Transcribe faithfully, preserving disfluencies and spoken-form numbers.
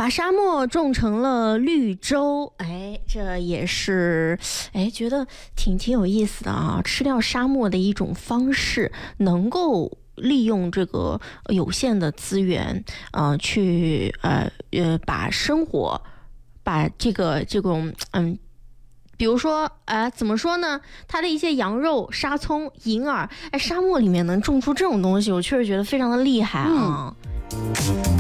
把沙漠种成了绿洲，哎，这也是哎觉得挺挺有意思的啊！吃掉沙漠的一种方式，能够利用这个有限的资源，呃，去呃呃把生活，把这个这种嗯。比如说，哎，怎么说呢？它的一些羊肉、沙葱、银耳，哎，沙漠里面能种出这种东西，我确实觉得非常的厉害啊。嗯